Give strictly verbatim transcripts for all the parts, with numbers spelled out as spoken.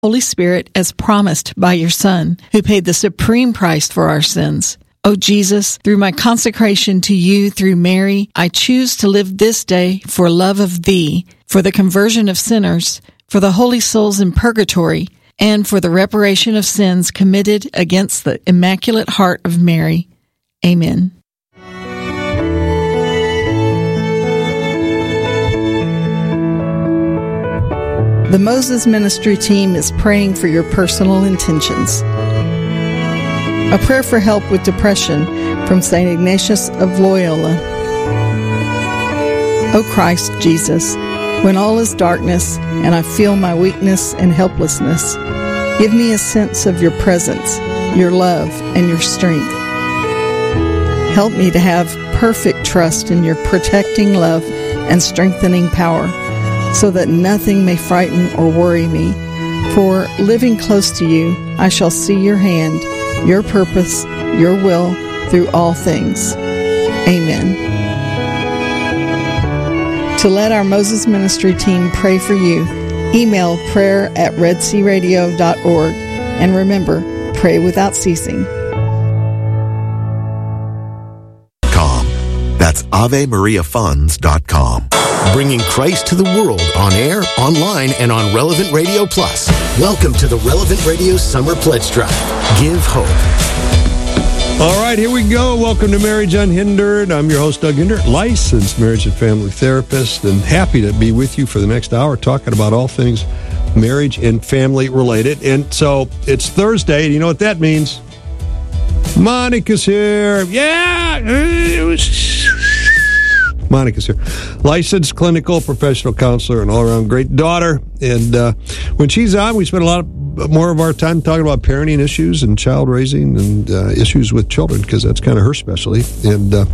Holy Spirit as promised by your Son, who paid the supreme price for our sins. O Jesus, through my consecration to you through Mary, I choose to live this day for love of thee, for the conversion of sinners, for the holy souls in purgatory, and for the reparation of sins committed against the Immaculate Heart of Mary. Amen. The Moses Ministry team is praying for your personal intentions. A prayer for help with depression from Saint Ignatius of Loyola. O Christ Jesus, when all is darkness and I feel my weakness and helplessness, give me a sense of your presence, your love, and your strength. Help me to have perfect trust in your protecting love and strengthening power, so that nothing may frighten or worry me. For living close to you, I shall see your hand, your purpose, your will through all things. Amen. To let our Moses Ministry team pray for you, email prayer at red sea radio dot org. And remember, pray without ceasing. Com. That's ave maria funds dot com. Bringing Christ to the world on air, online, and on Relevant Radio Plus. Welcome to the Relevant Radio Summer Pledge Drive. Give hope. All right, here we go. Welcome to Marriage Unhindered. I'm your host, Doug Hindert, licensed marriage and family therapist, and happy to be with you for the next hour talking about all things marriage and family related. And so it's Thursday, and you know what that means? Monica's here. Yeah! It was... Monica's here. Licensed clinical professional counselor and all-around great daughter. And uh, when she's on, we spend a lot of, more of our time talking about parenting issues and child raising and uh, issues with children, because that's kind of her specialty. And uh,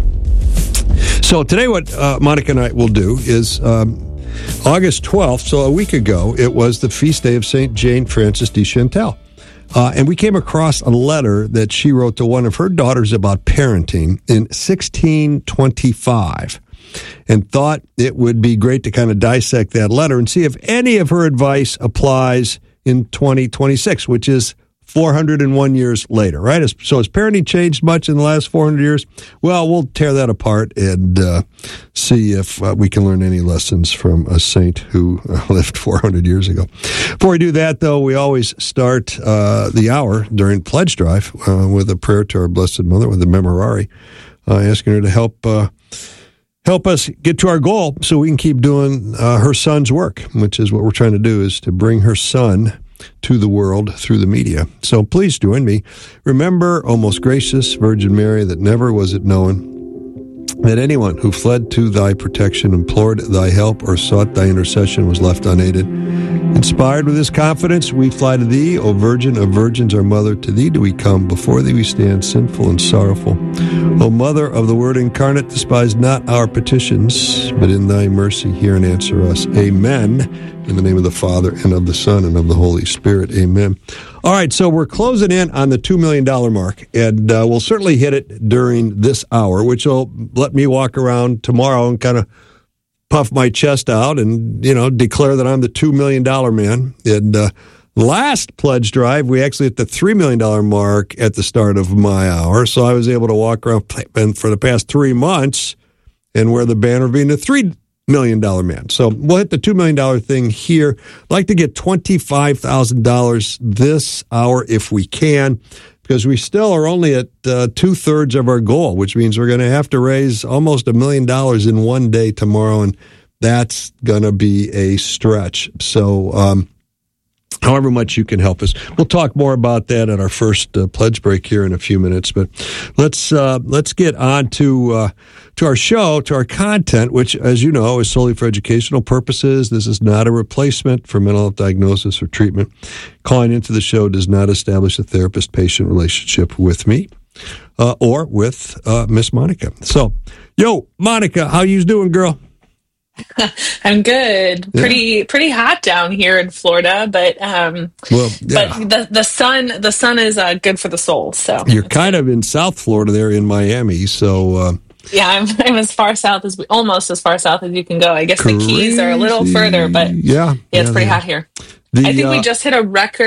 so today what uh, Monica and I will do is um, August twelfth, so a week ago, it was the feast day of Saint Jane Frances de Chantal. Uh, and we came across a letter that she wrote to one of her daughters about parenting in sixteen twenty-five. And thought it would be great to kind of dissect that letter and see if any of her advice applies in twenty twenty-six, which is four hundred one years later, right? So has parenting changed much in the last four hundred years? Well, we'll tear that apart and uh, see if uh, we can learn any lessons from a saint who lived four hundred years ago. Before we do that, though, we always start uh, the hour during Pledge Drive uh, with a prayer to our Blessed Mother, with the Memorare, uh, asking her to help uh, help us get to our goal so we can keep doing uh, her son's work, which is what we're trying to do, is to bring her son to the world through the media. So please join me. Remember, O most gracious Virgin Mary, that never was it known that anyone who fled to thy protection, implored thy help, or sought thy intercession was left unaided. Inspired with this confidence, we fly to thee, O Virgin of Virgins, our Mother. To thee do we come, before thee we stand, sinful and sorrowful. O Mother of the Word incarnate, despise not our petitions, but in thy mercy hear and answer us. Amen. In the name of the Father, and of the Son, and of the Holy Spirit. Amen. All right, so we're closing in on the two million dollars mark, and uh, we'll certainly hit it during this hour, which will let me walk around tomorrow and kind of puff my chest out and, you know, declare that I'm the two million dollars man. And uh, last pledge drive, we actually hit the three million dollars mark at the start of my hour, so I was able to walk around for the past three months and wear the banner of being the three million dollars man. So we'll hit the two million dollars thing here. I'd like to get twenty-five thousand dollars this hour if we can, because we still are only at uh, two-thirds of our goal, which means we're going to have to raise almost a million dollars in one day tomorrow, and that's going to be a stretch. So um, however much you can help us. We'll talk more about that at our first uh, pledge break here in a few minutes, but let's uh, let's get on to uh, to our show, to our content, which, as you know, is solely for educational purposes. This is not a replacement for mental health diagnosis or treatment. Calling into the show does not establish a therapist-patient relationship with me uh, or with uh, Miss Monica. So, yo, Monica, how you doing, girl? I'm good. Yeah. Pretty pretty hot down here in Florida, but um, well, yeah. but the the sun the sun is uh, good for the soul. So you're kind of in South Florida there in Miami, so uh, yeah, I'm I'm as far south as we almost as far south as you can go. I guess crazy. The Keys are a little further, but yeah, yeah, it's yeah, pretty yeah. hot here. The, I think we uh, just hit a record